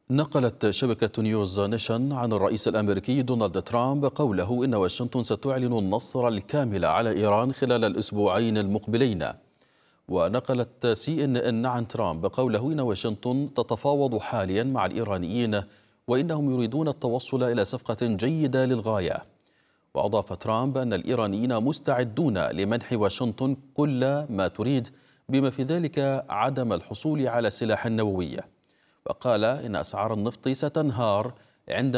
نقلت شبكة نيوز نيشن عن الرئيس الأمريكي دونالد ترامب قوله إن واشنطن ستعلن النصر الكامل على إيران خلال الأسبوعين المقبلين. ونقلت CNN عن ترامب قوله إن واشنطن تتفاوض حاليا مع الإيرانيين وإنهم يريدون التوصل إلى صفقة جيدة للغاية. وأضاف ترامب أن الإيرانيين مستعدون لمنح واشنطن كل ما تريد بما في ذلك عدم الحصول على سلاح نووي. وقال إن أسعار النفط ستنهار عند